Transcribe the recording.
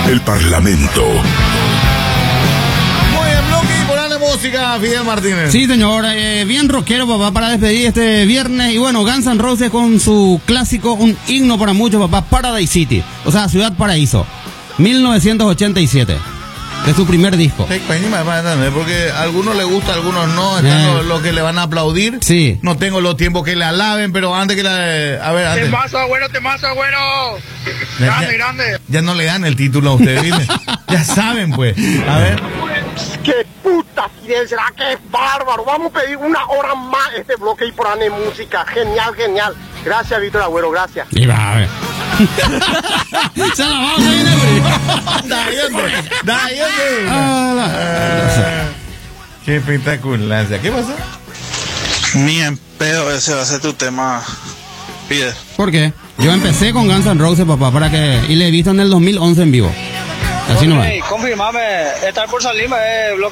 el Parlamento. Muy bien, bloque y ponle música, Fidel Martínez. Sí, señor, bien rockero, papá, para despedir este viernes. Y bueno, Guns N' Roses con su clásico, un himno para muchos, papá, Paradise City, o sea, Ciudad Paraíso, 1987. De su primer disco. Sí, porque a algunos les gusta, a algunos no. Están los que le van a aplaudir. Sí. No tengo los tiempos que le alaben, pero antes que la... A ver, antes. Temazo, güero. Grande. Ya no le dan el título a ustedes, ¿viste? Ya saben, pues. A ver. ¡Qué puta Fidel! ¿Será que es bárbaro? Vamos a pedir una hora más este bloque y ponerle música. Genial. Gracias, Víctor Agüero, gracias. Y va, a ver. Se la vamos a ir, Qué espectacular. ¿Qué pasó? Ni en pedo ese va a ser tu tema, Pide. ¿Por qué? Yo empecé con Guns N' Roses, papá, y le he visto en el 2011 en vivo. Así no va. Confirmame, estar por salirme,